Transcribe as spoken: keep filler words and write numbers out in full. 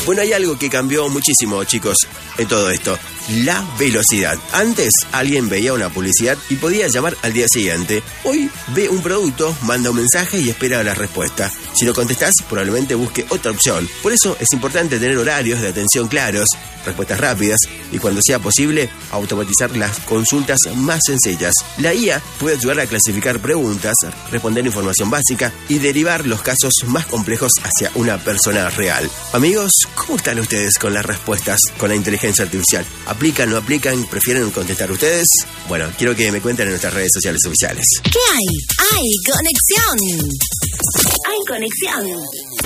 Bueno, hay algo que cambió muchísimo, chicos, en todo esto. La velocidad. Antes, alguien veía una publicidad y podía llamar al día siguiente. Hoy ve un producto, manda un mensaje y espera la respuesta. Si no contestás, probablemente busque otra opción. Por eso es importante tener horarios de atención claros, respuestas rápidas y, cuando sea posible, automatizar las consultas más sencillas. La I A puede ayudar a clasificar preguntas, responder información básica y derivar los casos más complejos hacia una persona real. Amigos, ¿cómo están ustedes con las respuestas con la inteligencia artificial? ¿Aplican, no aplican? ¿Prefieren contestar ustedes? Bueno, quiero que me cuenten en nuestras redes sociales oficiales. ¿Qué hay? ¡Hay conexión! ¡Hay conexión!